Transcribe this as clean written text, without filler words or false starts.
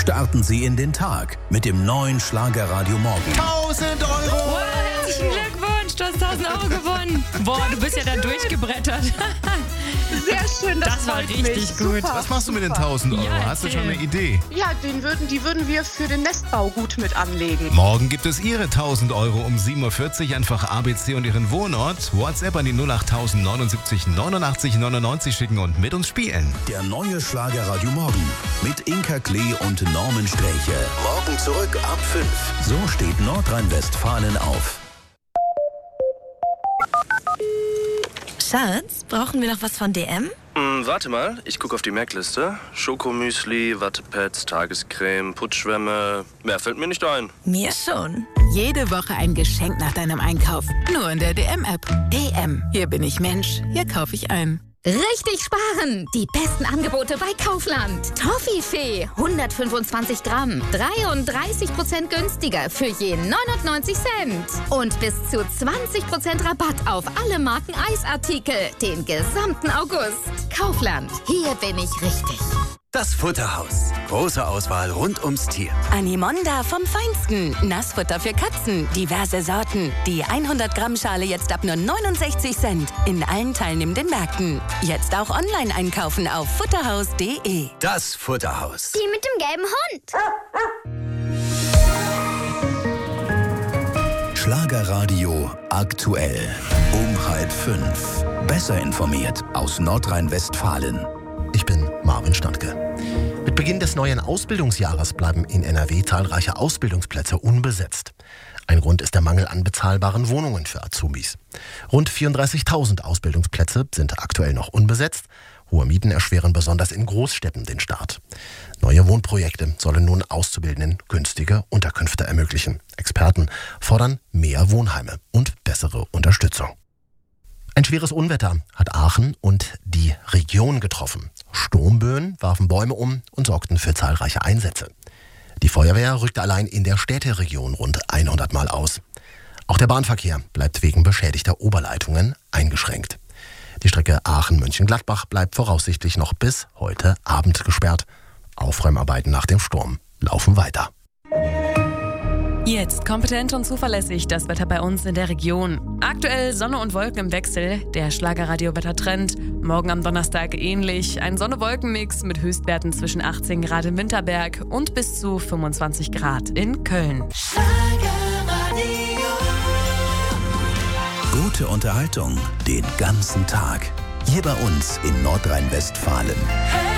Starten Sie in den Tag mit dem neuen Schlagerradio Morgen. 1000 Euro! Wow, herzlichen Glückwunsch, du hast 1000 Euro gewonnen. Boah, du bist ja da durchgebrettert. Sehr schön, Das war freut richtig mich. gut. Super, Was machst du mit den super. 1000 Euro? Ja, Hast du schon erzähl. eine Idee? Ja, die würden wir für den Nestbau gut mit anlegen. Morgen gibt es Ihre 1000 Euro um 7.40 Uhr. Einfach ABC und Ihren Wohnort. WhatsApp an die 08000 79 89 99 schicken und mit uns spielen. Der neue Schlagerradio Morgen mit Inka Klee und Norman Sträche. Morgen zurück ab 5. So steht Nordrhein-Westfalen auf. Schatz, brauchen wir noch was von DM? Warte mal, ich gucke auf die Merkliste. Schokomüsli, Wattepads, Tagescreme, Putzschwämme. Mehr fällt mir nicht ein. Mir schon. Jede Woche ein Geschenk nach deinem Einkauf. Nur in der DM-App. DM. Hier bin ich Mensch. Hier kaufe ich ein. Richtig sparen! Die besten Angebote bei Kaufland. Toffifee 125 Gramm, 33% günstiger für je 99 Cent. Und bis zu 20% Rabatt auf alle Marken Eisartikel den gesamten August. Kaufland, hier bin ich richtig. Das Futterhaus. Große Auswahl rund ums Tier. Animonda vom Feinsten. Nassfutter für Katzen. Diverse Sorten. Die 100 Gramm Schale jetzt ab nur 69 Cent. In allen teilnehmenden Märkten. Jetzt auch online einkaufen auf futterhaus.de. Das Futterhaus. Die mit dem gelben Hund. Schlagerradio aktuell. Um 4:30. Besser informiert aus Nordrhein-Westfalen. Ich bin Marvin Standke. Mit Beginn des neuen Ausbildungsjahres bleiben in NRW zahlreiche Ausbildungsplätze unbesetzt. Ein Grund ist der Mangel an bezahlbaren Wohnungen für Azubis. Rund 34.000 Ausbildungsplätze sind aktuell noch unbesetzt. Hohe Mieten erschweren besonders in Großstädten den Start. Neue Wohnprojekte sollen nun Auszubildenden günstige Unterkünfte ermöglichen. Experten fordern mehr Wohnheime und bessere Unterstützung. Ein schweres Unwetter hat Aachen und die Region getroffen. Sturmböen warfen Bäume um und sorgten für zahlreiche Einsätze. Die Feuerwehr rückte allein in der Städteregion rund 100 Mal aus. Auch der Bahnverkehr bleibt wegen beschädigter Oberleitungen eingeschränkt. Die Strecke Aachen-Mönchengladbach bleibt voraussichtlich noch bis heute Abend gesperrt. Aufräumarbeiten nach dem Sturm laufen weiter. Jetzt kompetent und zuverlässig das Wetter bei uns in der Region. Aktuell Sonne und Wolken im Wechsel, der Schlagerradio-Wettertrend. Morgen am Donnerstag ähnlich, ein Sonne-Wolken-Mix mit Höchstwerten zwischen 18 Grad im Winterberg und bis zu 25 Grad in Köln. Gute Unterhaltung den ganzen Tag. Hier bei uns in Nordrhein-Westfalen.